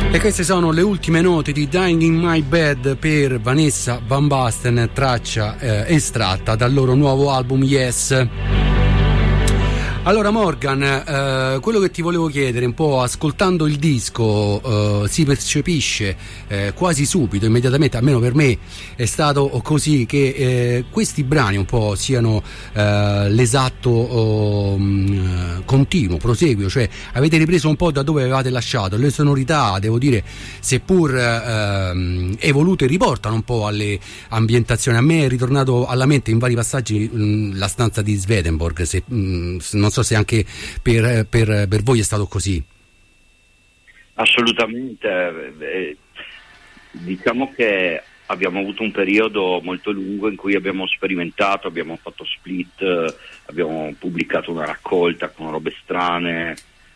E queste sono le ultime note di Dying in My Bed per Vanessa Van Basten, traccia estratta dal loro nuovo album Yes. Allora Morgan, quello che ti volevo chiedere, un po' ascoltando il disco si percepisce quasi subito, immediatamente, almeno per me è stato così, che questi brani un po' siano l'esatto continuo, proseguio, cioè avete ripreso un po' da dove avevate lasciato. Le sonorità, devo dire, seppur evolute, riportano un po' alle ambientazioni. A me è ritornato alla mente in vari passaggi la stanza di Swedenborg, non so se anche per voi è stato così. Assolutamente, diciamo che abbiamo avuto un periodo molto lungo in cui abbiamo sperimentato, abbiamo fatto split, abbiamo pubblicato una raccolta con robe strane,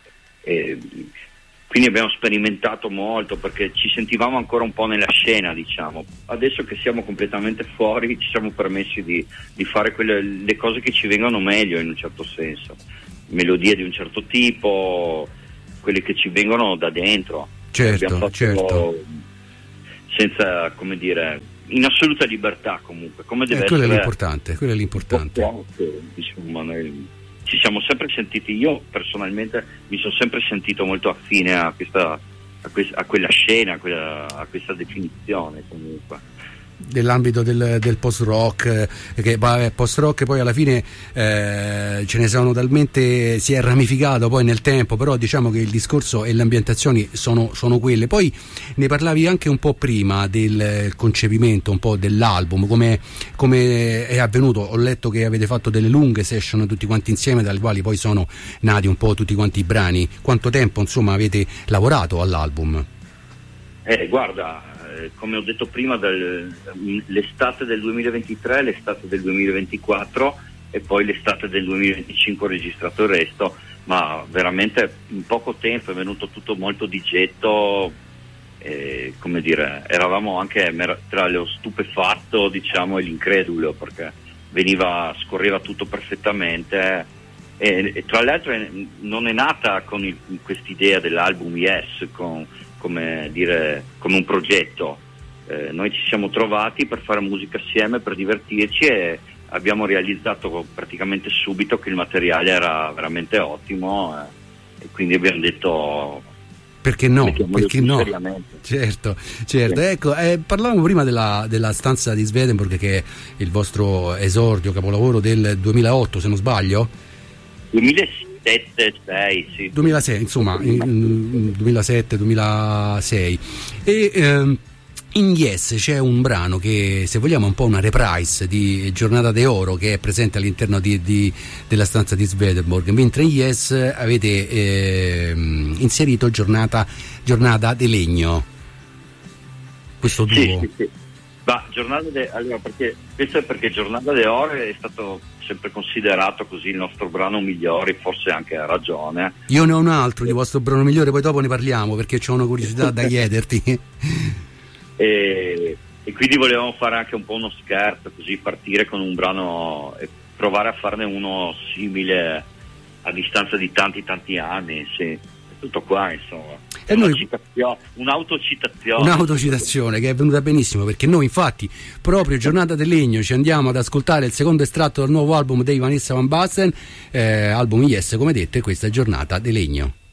quindi abbiamo sperimentato molto perché ci sentivamo ancora un po' nella scena, diciamo. Adesso che siamo completamente fuori ci siamo permessi di fare le cose che ci vengono meglio, in un certo senso, melodie di un certo tipo, quelle che ci vengono da dentro. Certo. Senza, come dire, in assoluta libertà, comunque, come deve quello essere. Quello è l'importante. Insomma, noi ci siamo sempre sentiti, io personalmente mi sono sempre sentito molto affine a quella scena, a questa definizione, comunque. Nell'ambito del post rock, che post rock poi alla fine ce ne sono talmente, si è ramificato poi nel tempo, però diciamo che il discorso e le ambientazioni sono quelle. Poi ne parlavi anche un po' prima del concepimento un po' dell'album, come è avvenuto. Ho letto che avete fatto delle lunghe session tutti quanti insieme, dalle quali poi sono nati un po' tutti quanti i brani. Quanto tempo insomma avete lavorato all'album? Guarda, come ho detto prima, l'estate del 2023, l'estate del 2024 e poi l'estate del 2025 ho registrato il resto, ma veramente in poco tempo è venuto tutto molto di getto, come dire, eravamo anche tra lo stupefatto, diciamo, e l'incredulo, perché scorreva tutto perfettamente, e tra l'altro non è nata con quest'idea dell'album Yes, come un progetto. Noi ci siamo trovati per fare musica assieme, per divertirci, e abbiamo realizzato praticamente subito che il materiale era veramente ottimo, e quindi abbiamo detto perché no? Seriamente. Certo. Sì. Ecco, parlavamo prima della stanza di Swedenborg, che è il vostro esordio, capolavoro del 2008, se non sbaglio? 2007, sì. 2006, insomma, 2007-2006. E in Yes c'è un brano che, se vogliamo, è un po' una reprise di Giornata d'Oro, che è presente all'interno della stanza di Swedenborg, mentre in Yes avete inserito Giornata di Legno. Questo duo. Sì. Allora, questo è perché Giornata d'Oro è stato sempre considerato così il nostro brano migliore, forse anche a ragione. Io ne ho un altro di vostro brano migliore, poi dopo ne parliamo, perché c'ho una curiosità da chiederti. E quindi volevamo fare anche un po' uno scherzo, così partire con un brano e provare a farne uno simile a distanza di tanti anni, sì. È tutto qua, insomma. Un'autocitazione che è venuta benissimo, perché noi infatti proprio Giornata del Legno ci andiamo ad ascoltare il secondo estratto del nuovo album dei Vanessa Van Basten, album Yes, come detto, e questa è Giornata del Legno.